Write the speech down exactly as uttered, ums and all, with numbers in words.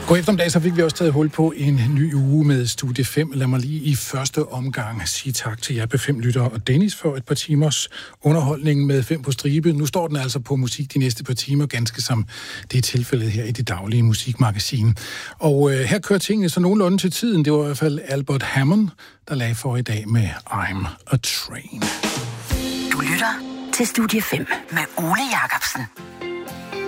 God eftermiddag, så fik vi også taget hul på en ny uge med Studie fem. Lad mig lige i første omgang sige tak til jer P fem-lyttere og Dennis for et par timers underholdning med Fem på stribe. Nu står den altså på musik de næste par timer, ganske som det er tilfældet her i det daglige musikmagasin. Og øh, her kører tingene så nogenlunde til tiden. Det var i hvert fald Albert Hammond, der lagde for i dag med I'm a Train. Du lytter til Studie fem med Ole Jacobsen.